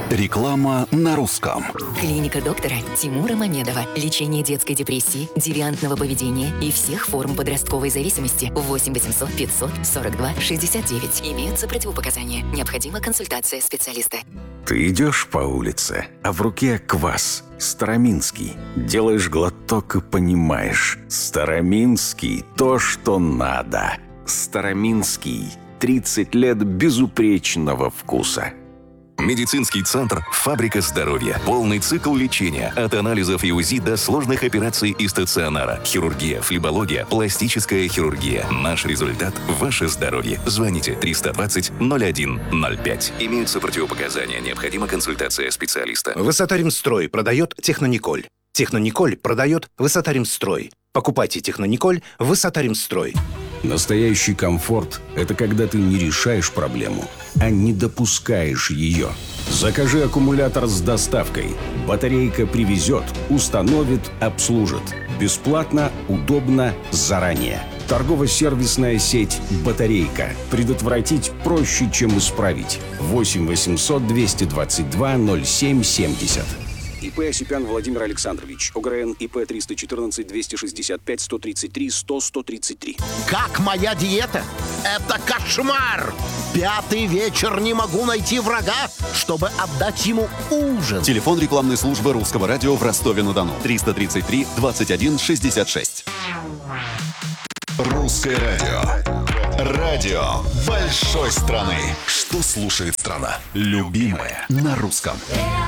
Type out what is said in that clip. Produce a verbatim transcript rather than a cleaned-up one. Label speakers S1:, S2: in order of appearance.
S1: Реклама на русском.
S2: Клиника доктора Тимура Мамедова. Лечение детской депрессии, девиантного поведения и всех форм подростковой зависимости. восемь восемьсот пятьсот сорок два шестьдесят девять. Имеются противопоказания. Необходима консультация специалиста.
S3: Ты идешь по улице, а в руке квас. Староминский. Делаешь глоток и понимаешь. Староминский – то, что надо. Староминский. тридцать лет безупречного вкуса.
S4: Медицинский центр «Фабрика здоровья». Полный цикл лечения. От анализов и УЗИ до сложных операций и стационара. Хирургия, флебология, пластическая хирургия. Наш результат – ваше здоровье. Звоните триста двадцать ноль один ноль пять. Имеются противопоказания. Необходима консультация специалиста.
S5: Высота-Ремстрой продает Технониколь. Технониколь продает Высота-Ремстрой. Покупайте Технониколь в Высота-Ремстрой.
S3: Настоящий комфорт – это когда ты не решаешь проблему, а не допускаешь ее. Закажи аккумулятор с доставкой. Батарейка привезет, установит, обслужит. Бесплатно, удобно, заранее. Торгово-сервисная сеть «Батарейка». Предотвратить проще, чем исправить. восемь восемьсот двести двадцать два ноль семь семьдесят.
S6: ИП Осипян Владимир Александрович. ОГРН ИП триста четырнадцать двести шестьдесят пять сто тридцать три сто сто тридцать три.
S7: Как моя диета? Это кошмар! Пятый вечер не могу найти врага, чтобы отдать ему ужин.
S1: Телефон рекламной службы Русского радио в Ростове-на-Дону. триста тридцать три двадцать один шестьдесят шесть.
S8: Русское радио. Радио большой страны. Что слушает страна? Любимое на русском.